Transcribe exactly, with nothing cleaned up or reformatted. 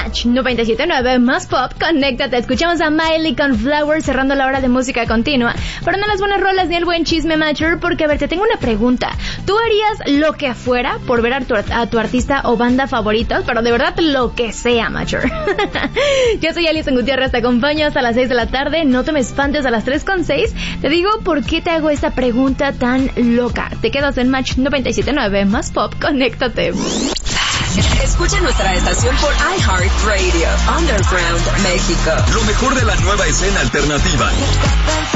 Match noventa y siete punto nueve más pop, conéctate. Escuchamos a Miley con Flowers cerrando la hora de música continua. Pero no las buenas rolas ni el buen chisme, Matcher, porque a ver, te tengo una pregunta. ¿Tú harías lo que fuera por ver a tu, a tu artista o banda favoritos? Pero de verdad lo que sea, Matcher. Yo soy Alison Gutiérrez, te acompaño hasta las seis de la tarde. No te me espantes a las tres con seis. Te digo por qué te hago esta pregunta tan loca. Te quedas en Match noventa y siete punto nueve más pop, conéctate. Escucha nuestra estación por iHeartRadio, Underground México. Lo mejor de la nueva escena alternativa.